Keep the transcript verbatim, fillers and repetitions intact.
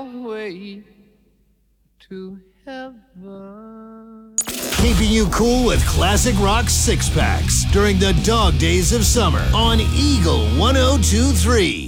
way to heaven. Keeping you cool with classic rock six packs during the dog days of summer on Eagle one oh two three.